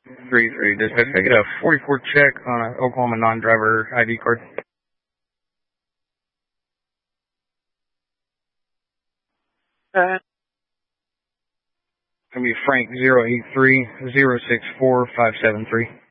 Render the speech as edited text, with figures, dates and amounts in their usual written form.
3-3. Dispatch, can I get a 44 check on an Oklahoma non-driver ID card? It's going to be Frank 083-064-573.